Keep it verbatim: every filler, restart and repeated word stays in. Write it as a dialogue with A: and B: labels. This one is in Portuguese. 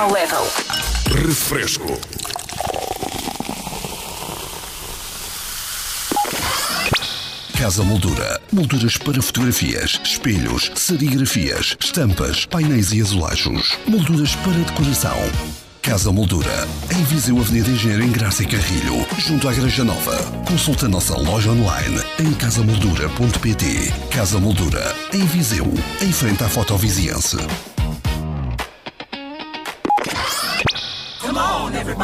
A: ao level.
B: Refresco. Casa Moldura. Molduras para fotografias, espelhos, serigrafias, estampas, painéis e azulejos. Molduras para decoração. Casa Moldura. Em Viseu, Avenida Engenheiro Engraça e Carrilho, junto à Igreja Nova. Consulta a nossa loja online em casa moldura ponto pt. Casa Moldura. Em Viseu, em frente à Fotoviziense.